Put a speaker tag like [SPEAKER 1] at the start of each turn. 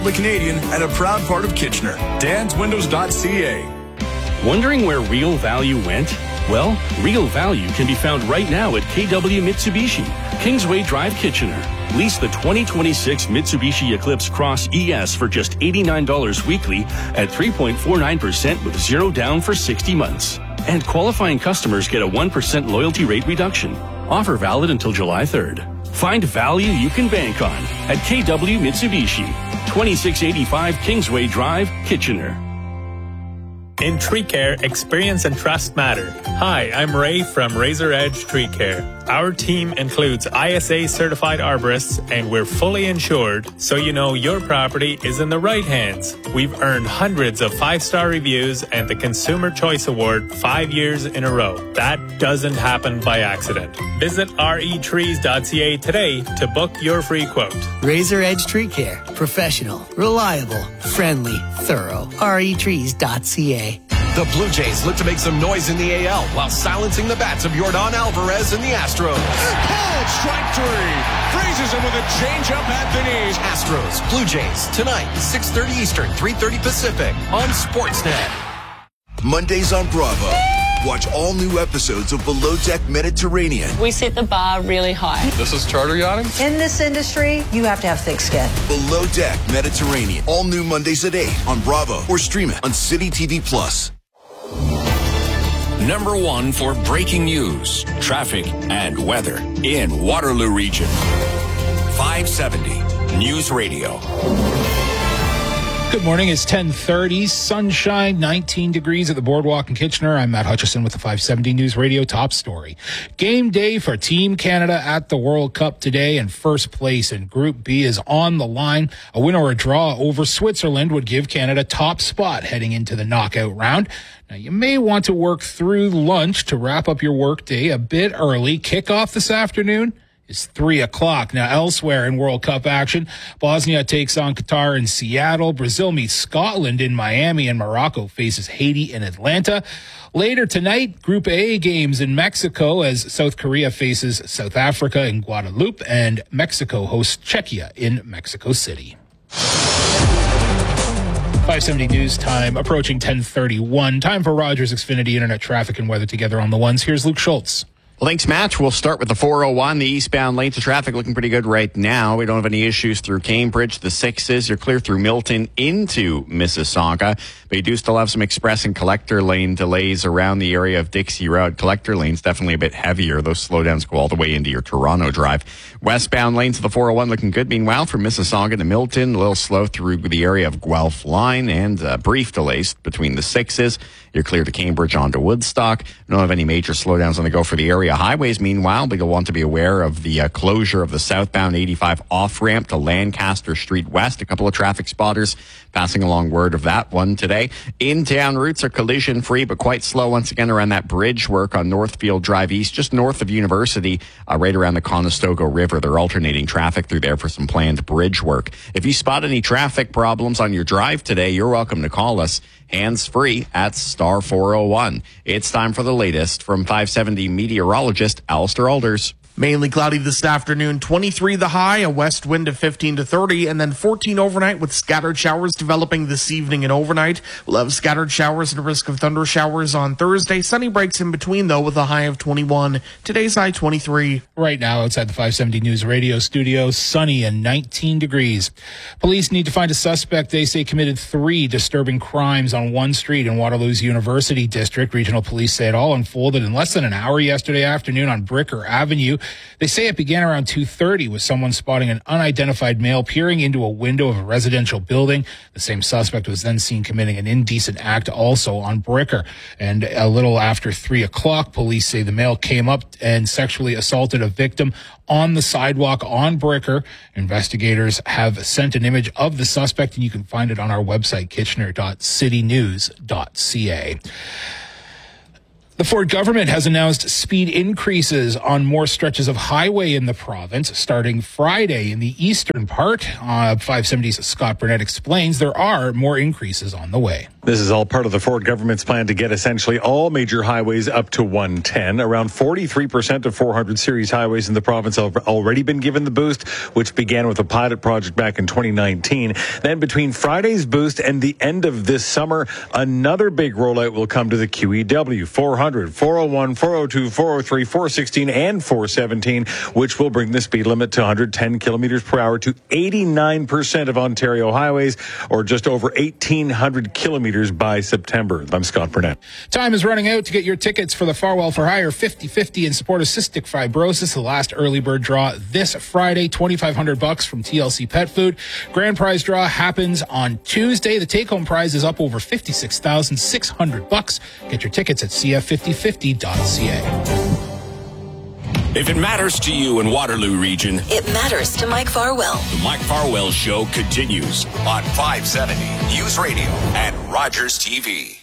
[SPEAKER 1] The Canadian and a proud part of Kitchener. danswindows.ca.
[SPEAKER 2] Wondering where real value went? Well, real value can be found right now at KW Mitsubishi, Kingsway Drive, Kitchener. Lease the 2026 Mitsubishi Eclipse Cross ES for just $89 weekly at 3.49% with zero down for 60 months. And qualifying customers get a 1% loyalty rate reduction. Offer valid until July 3rd. Find value you can bank on at KW Mitsubishi, 2685 Kingsway Drive, Kitchener.
[SPEAKER 3] In tree care, experience and trust matter. Hi, I'm Ray from Razor Edge Tree Care. Our team includes ISA certified arborists, and we're fully insured, so you know your property is in the right hands. We've earned hundreds of 5-star reviews and the Consumer Choice Award 5 years in a row. That doesn't happen by accident. Visit retrees.ca today to book your free quote.
[SPEAKER 4] Razor Edge Tree Care. Professional, reliable, friendly, thorough. retrees.ca.
[SPEAKER 5] The Blue Jays look to make some noise in the AL while silencing the bats of Yordan Alvarez and the Astros.
[SPEAKER 6] Called strike 3. Freezes him with a changeup at the knees.
[SPEAKER 5] Astros, Blue Jays, tonight, 6:30 Eastern, 3:30 Pacific on Sportsnet.
[SPEAKER 7] Mondays on Bravo. Watch all new episodes of Below Deck Mediterranean.
[SPEAKER 8] We set the bar really high.
[SPEAKER 9] This is charter yachting.
[SPEAKER 10] In this industry, you have to have thick skin.
[SPEAKER 7] Below Deck Mediterranean. All new Mondays at 8 on Bravo or stream it on City TV Plus.
[SPEAKER 11] Number 1 for breaking news, traffic, and weather in Waterloo Region. 570 News Radio.
[SPEAKER 12] Good morning. It's 10:30. Sunshine, 19 degrees at the Boardwalk in Kitchener. I'm Matt Hutchison with the 570 News Radio top story. Game day for Team Canada at the World Cup today, and first place in Group B is on the line. A win or a draw over Switzerland would give Canada top spot heading into the knockout round. Now, you may want to work through lunch to wrap up your workday a bit early. Kickoff this afternoon is 3 o'clock. Now, elsewhere in World Cup action, Bosnia takes on Qatar in Seattle. Brazil meets Scotland in Miami, and Morocco faces Haiti in Atlanta. Later tonight, Group A games in Mexico as South Korea faces South Africa in Guadeloupe, and Mexico hosts Czechia in Mexico City. 570 News Time, approaching 10:31. Time for Rogers Xfinity Internet traffic and weather together on the ones. Here's Luke Schultz.
[SPEAKER 13] Thanks, Matt. We'll start with the 401. The eastbound lanes of traffic looking pretty good right now. We don't have any issues through Cambridge. The 6s, you're clear through Milton into Mississauga. But you do still have some express and collector lane delays around the area of Dixie Road. Collector lanes definitely a bit heavier. Those slowdowns go all the way into your Toronto Drive. Westbound lanes of the 401 looking good. Meanwhile, from Mississauga to Milton, a little slow through the area of Guelph Line, and brief delays between the 6s. You're clear to Cambridge onto Woodstock. Don't have any major slowdowns on the go for the area highways. Meanwhile, but you'll want to be aware of the closure of the southbound 85 off-ramp to Lancaster Street West. A couple of traffic spotters passing along word of that one today. In-town routes are collision-free, but quite slow once again around that bridge work on Northfield Drive East, just north of University, right around the Conestoga River. They're alternating traffic through there for some planned bridge work. If you spot any traffic problems on your drive today, you're welcome to call us hands-free at star 401. It's time for the latest from 570 meteorologist Alistair Alders.
[SPEAKER 14] Mainly cloudy this afternoon, 23 the high, a west wind of 15 to 30, and then 14 overnight with scattered showers developing this evening and overnight. We'll have scattered showers and a risk of thunder showers on Thursday. Sunny breaks in between, though, with a high of 21. Today's high 23.
[SPEAKER 12] Right now, outside the 570 News Radio studio, sunny and 19 degrees. Police need to find a suspect they say committed 3 disturbing crimes on one street in Waterloo's University District. Regional police say it all unfolded in less than an hour yesterday afternoon on Bricker Avenue. They say it began around 2:30 with someone spotting an unidentified male peering into a window of a residential building. The same suspect was then seen committing an indecent act also on Bricker. And a little after 3 o'clock, police say the male came up and sexually assaulted a victim on the sidewalk on Bricker. Investigators have sent an image of the suspect, and you can find it on our website, kitchener.citynews.ca. The Ford government has announced speed increases on more stretches of highway in the province starting Friday in the eastern part. 570's Scott Burnett explains there are more increases on the way.
[SPEAKER 9] This is all part of the Ford government's plan to get essentially all major highways up to 110. Around 43% of 400 series highways in the province have already been given the boost, which began with a pilot project back in 2019. Then between Friday's boost and the end of this summer, another big rollout will come to the QEW. 400, 401, 402, 403, 416, and 417, which will bring the speed limit to 110 kilometers per hour to 89% of Ontario highways, or just over 1,800 kilometers by September. I'm Scott Burnett.
[SPEAKER 12] Time is running out to get your tickets for the Farwell for Hire 50/50 in support of cystic fibrosis. The last early bird draw this Friday, $2,500 from TLC Pet Food. Grand prize draw happens on Tuesday. The take-home prize is up over $56,600. Get your tickets at cf5050.ca.
[SPEAKER 11] If it matters to you in Waterloo Region,
[SPEAKER 15] it matters to Mike Farwell.
[SPEAKER 11] The Mike Farwell Show continues on 570 News Radio and Rogers TV.